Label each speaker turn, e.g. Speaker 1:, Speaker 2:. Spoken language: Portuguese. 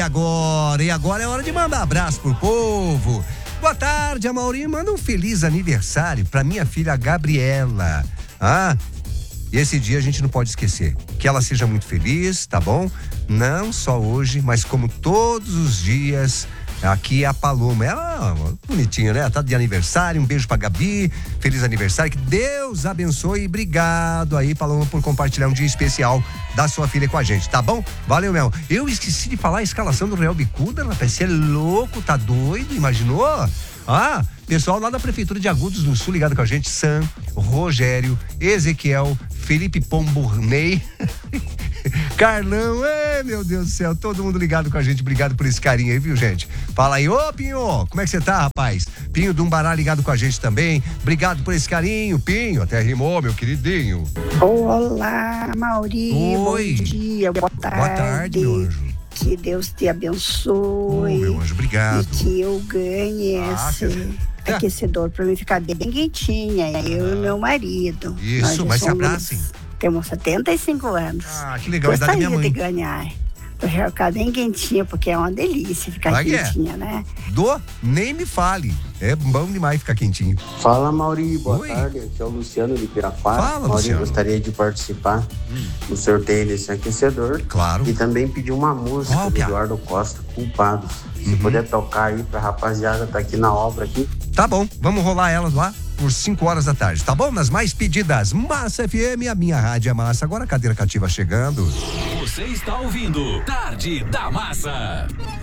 Speaker 1: E agora é hora de mandar abraço pro povo. Boa tarde, Amaury. Manda um feliz aniversário pra minha filha Gabriela. E esse dia a gente não pode esquecer. Que ela seja muito feliz, tá bom? Não só hoje, mas como todos os dias. Aqui é a Paloma. Ela bonitinha, né? Tá de aniversário. Um beijo pra Gabi. Feliz aniversário. Que Deus abençoe. E obrigado aí, Paloma, por compartilhar um dia especial da sua filha com a gente, tá bom? Valeu, Mel. Eu esqueci de falar a escalação do Real Bicuda, rapaz. Você é louco, tá doido? Imaginou? Pessoal lá da Prefeitura de Agudos do Sul ligado com a gente. Sam, Rogério, Ezequiel, Felipe Pomburney, Carlão, meu Deus do céu, todo mundo ligado com a gente, obrigado por esse carinho aí, viu, gente? Fala aí, ô Pinho, como é que você tá, rapaz? Pinho do Umbará ligado com a gente também, obrigado por esse carinho, Pinho, até rimou, meu queridinho.
Speaker 2: Olá, Mauri,
Speaker 1: oi.
Speaker 2: Bom dia, boa tarde.
Speaker 1: Boa tarde, meu anjo.
Speaker 2: Que Deus te abençoe.
Speaker 1: Meu anjo, obrigado.
Speaker 2: E que eu ganhe esse aquecedor pra mim ficar bem quentinha, eu e meu marido.
Speaker 1: Isso, mas se abracem.
Speaker 2: Temos 75 anos.
Speaker 1: Que legal, a idade da minha mãe.
Speaker 2: De ganhar. Pra ficar bem quentinha, porque é uma delícia ficar quentinha, né?
Speaker 1: Nem me fale. É bom demais ficar quentinho.
Speaker 3: Fala, Mauri, boa tarde. Aqui é o Luciano de Pirapá.
Speaker 1: Fala,
Speaker 3: Mauri,
Speaker 1: Luciano.
Speaker 3: gostaria de participar do sorteio desse aquecedor.
Speaker 1: Claro.
Speaker 3: E também pedir uma música do Eduardo Costa, Culpados. Se puder tocar aí pra rapaziada, tá aqui na obra aqui.
Speaker 1: Tá bom, vamos rolar elas lá por 5 horas da tarde, tá bom? Nas mais pedidas, Massa FM, a minha rádio é massa. Agora a cadeira cativa chegando.
Speaker 4: Você está ouvindo Tarde da Massa.